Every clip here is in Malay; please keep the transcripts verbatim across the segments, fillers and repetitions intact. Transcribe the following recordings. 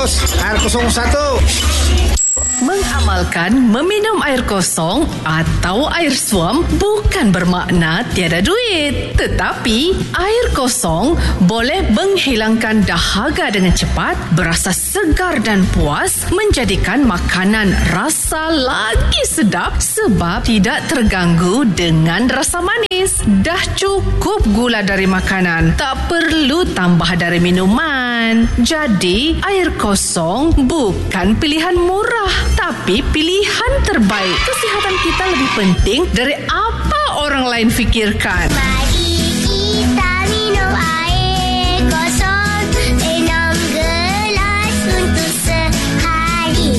bos. Air kosong satu. Mengamalkan meminum air kosong atau air suam bukan bermakna tiada duit. Tetapi, air kosong boleh menghilangkan dahaga dengan cepat, berasa segar dan puas, menjadikan makanan rasa lagi sedap sebab tidak terganggu dengan rasa manis. Dah cukup gula dari makanan, tak perlu tambah dari minuman. Jadi, air kosong bukan pilihan murah, tapi pilihan terbaik. Kesihatan kita lebih penting dari apa orang lain fikirkan. Mari kita minum air kosong enam gelas untuk sehari.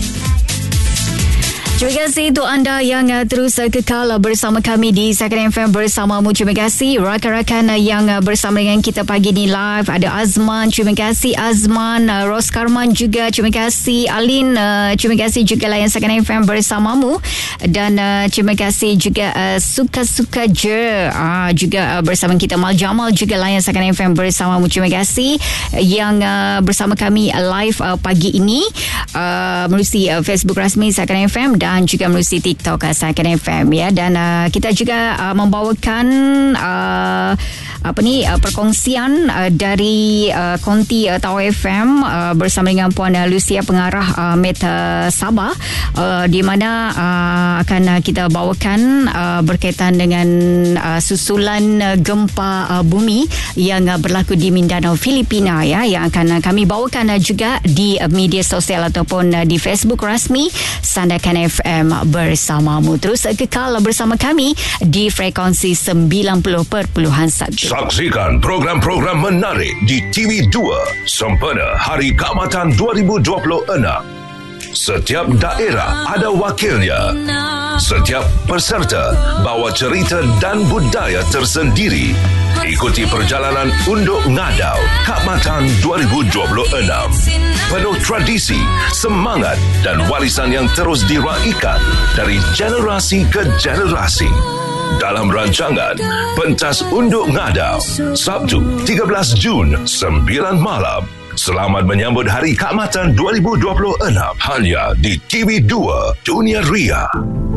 Terima kasih untuk anda yang uh, terus uh, kekal uh, bersama kami di Second F M bersamamu. Terima kasih rakan-rakan uh, yang uh, bersama dengan kita pagi ni live. Ada Azman, terima kasih Azman, uh, Ros Karman juga, terima kasih Alin, uh, terima kasih juga layan Second F M bersamamu. Dan uh, terima kasih juga uh, Suka-Suka Je uh, juga uh, bersama kita. Mal Jamal juga layan Second F M bersamamu. Terima kasih uh, yang uh, bersama kami uh, live uh, pagi ini uh, melalui uh, Facebook rasmi Second F M dan juga melalui TikTok uh, Second F M ya. Dan uh, kita juga uh, membawakan uh, apa ni uh, perkongsian uh, dari uh, Konti uh, Tau F M uh, bersama dengan Puan uh, Lucia, pengarah uh, Meta Sabah, uh, di mana uh, akan uh, kita bawakan uh, berkaitan dengan uh, susulan uh, gempa uh, bumi yang uh, berlaku di Mindanao, Filipina ya, yang akan uh, kami bawakan uh, juga di uh, media sosial ataupun uh, di Facebook rasmi Sandakan F M bersamamu. Terus uh, kekal bersama kami di frekuensi sembilan puluh perpuluhan satu. Saksikan program-program menarik di T V dua sempena Hari Keamatan dua ribu dua puluh enam. Setiap daerah ada wakilnya. Setiap peserta bawa cerita dan budaya tersendiri. Ikuti perjalanan Unduk Ngadau Keamatan dua ribu dua puluh enam. Penuh tradisi, semangat dan warisan yang terus diraikan dari generasi ke generasi. Dalam rancangan Pentas Unduk Ngadau, Sabtu tiga belas Jun, sembilan malam. Selamat menyambut Hari Keamatan dua ribu dua puluh enam hanya di T V dua Dunia Ria.